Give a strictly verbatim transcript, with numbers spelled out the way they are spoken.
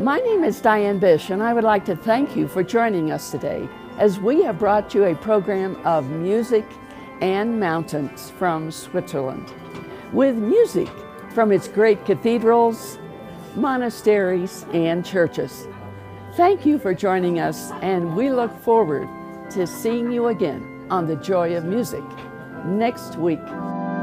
My name is Diane Bish, and I would like to thank you for joining us today as we have brought you a program of music and mountains from Switzerland, with music from its great cathedrals, monasteries, and churches. Thank you for joining us, and we look forward to seeing you again on The Joy of Music next week.